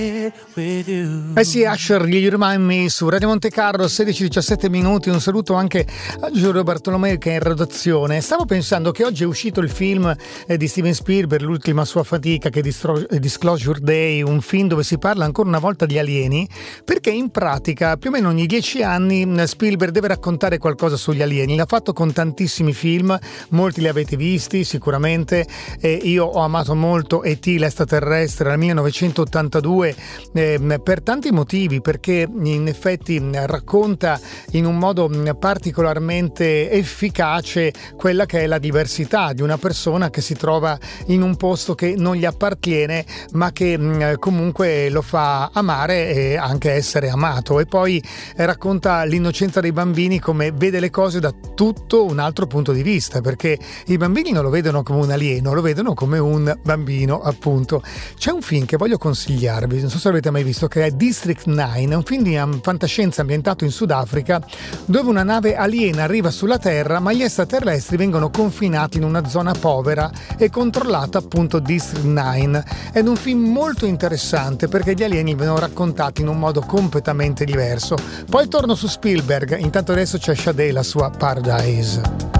Eh sì, Usher, You Remind Me su Radio Monte Carlo, 16-17 minuti. Un saluto anche a Giulio Bartolomeo che è in redazione. Stavo pensando che oggi è uscito il film di Steven Spielberg, l'ultima sua fatica, che è Disclosure Day, un film dove si parla ancora una volta di alieni, perché in pratica più o meno ogni 10 anni Spielberg deve raccontare qualcosa sugli alieni. L'ha fatto con tantissimi film, molti li avete visti sicuramente. Io ho amato molto E.T. l'estraterrestre nel 1982 per tanti motivi, perché in effetti racconta in un modo particolarmente efficace quella che è la diversità di una persona che si trova in un posto che non gli appartiene, ma che comunque lo fa amare e anche essere amato. E poi racconta l'innocenza dei bambini, come vede le cose da tutto un altro punto di vista, perché i bambini non lo vedono come un alieno, lo vedono come un bambino, appunto. C'è un film che voglio consigliarvi, non so se avete mai visto, che è District 9, è un film di fantascienza ambientato in Sudafrica, dove una nave aliena arriva sulla Terra, ma gli extraterrestri vengono confinati in una zona povera e controllata, appunto, District 9. È un film molto interessante perché gli alieni vengono raccontati in un modo completamente diverso. Poi torno su Spielberg, intanto adesso c'è Sade, la sua Paradise.